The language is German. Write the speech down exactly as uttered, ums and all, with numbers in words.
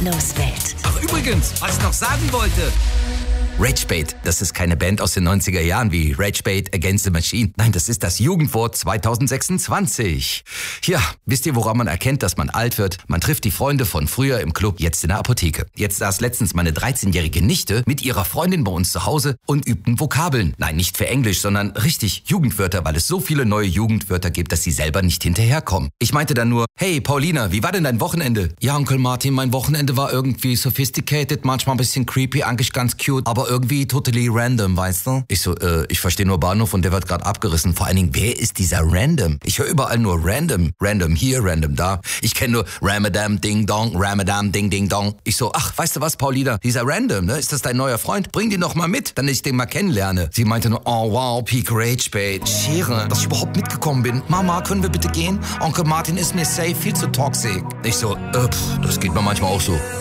Erdnusswelt. Ach übrigens, was ich noch sagen wollte. Ragebait, das ist keine Band aus den neunziger Jahren wie Ragebait Against the Machine. Nein, das ist das Jugendwort zwanzig sechsundzwanzig. Ja, wisst ihr, woran man erkennt, dass man alt wird? Man trifft die Freunde von früher im Club, jetzt in der Apotheke. Jetzt saß letztens meine dreizehnjährige Nichte mit ihrer Freundin bei uns zu Hause und übten Vokabeln. Nein, nicht für Englisch, sondern richtig Jugendwörter, weil es so viele neue Jugendwörter gibt, dass sie selber nicht hinterherkommen. Ich meinte dann nur, hey Paulina, wie war denn dein Wochenende? Ja, Onkel Martin, mein Wochenende war irgendwie sophisticated, manchmal ein bisschen creepy, eigentlich ganz cute, aber irgendwie totally random, weißt du? Ich so, äh, ich verstehe nur Bahnhof und der wird gerade abgerissen. Vor allen Dingen, wer ist dieser Random? Ich höre überall nur Random. Random hier, Random da. Ich kenne nur Ramadam Ding Dong, Ramadam Ding Ding Dong. Ich so, ach, weißt du was, Paulina? Dieser Random, ne? Ist das dein neuer Freund? Bring den doch mal mit, dann ich den mal kennenlerne. Sie meinte nur, oh wow, Peak Ragebait. Schere, dass ich überhaupt mitgekommen bin. Mama, können wir bitte gehen? Onkel Martin ist mir safe viel zu toxic. Ich so, äh, pff, das geht mir manchmal auch so.